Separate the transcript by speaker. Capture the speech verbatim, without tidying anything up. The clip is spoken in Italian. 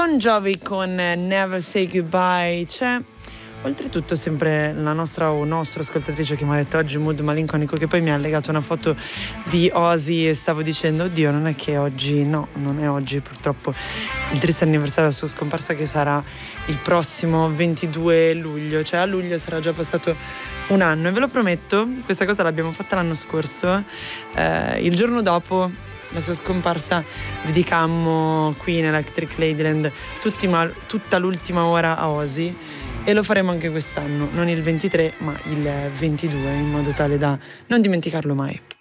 Speaker 1: Bon Jovi con Never Say Goodbye. C'è oltretutto sempre la nostra o nostra ascoltatrice che mi ha detto oggi mood malinconico, che poi mi ha legato una foto di Ozzy e stavo dicendo oddio, non è che oggi, no, non è oggi purtroppo il triste anniversario della sua scomparsa, che sarà il prossimo ventidue luglio, cioè a luglio sarà già passato un anno, e ve lo prometto, questa cosa l'abbiamo fatta l'anno scorso, eh, il giorno dopo la sua scomparsa dedicammo qui in Electric Ladyland tutti, ma, tutta l'ultima ora a Ozzy, e lo faremo anche quest'anno, non il ventitré ma il ventidue, in modo tale da non dimenticarlo mai.